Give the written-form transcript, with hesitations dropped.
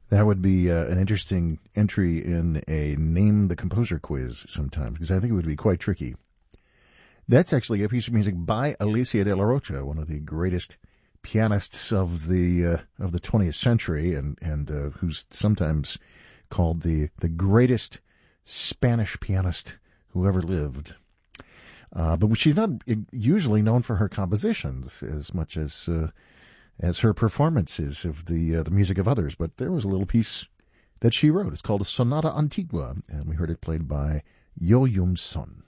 That would be an interesting entry in a Name the Composer quiz sometime, because I think it would be quite tricky. That's actually a piece of music by Alicia de la Rocha, one of the greatest pianists of the 20th century, and who's sometimes called the greatest Spanish pianist who ever lived. But she's not usually known for her compositions as much as her performances of the music of others. But there was a little piece that she wrote. It's called a Sonata Antigua, and we heard it played by Yo Yum Son.